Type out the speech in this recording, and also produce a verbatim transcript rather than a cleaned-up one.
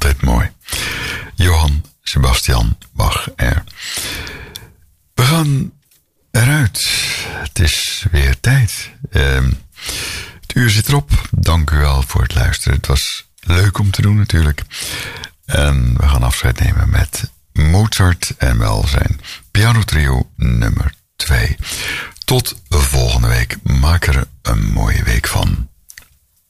altijd mooi. Johann Sebastian Bach er. We gaan eruit. Het is weer tijd. Uh, het uur zit erop. Dank u wel voor het luisteren. Het was leuk om te doen natuurlijk. En we gaan afscheid nemen met Mozart en wel zijn pianotrio nummer twee. Tot volgende week. Maak er een mooie week van.